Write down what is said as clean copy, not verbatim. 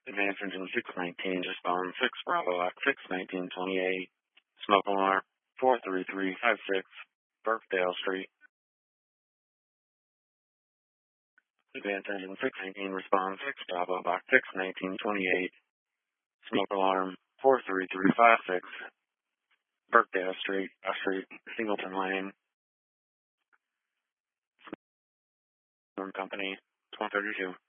Advance engine 619, respond 6 Bravo X 61928, smoke alarm 43356, Burkdale Street. Advance engine 619, respond 6 Bravo X 61928, smoke alarm 43356, Burkdale Street, Singleton Lane, Company 132.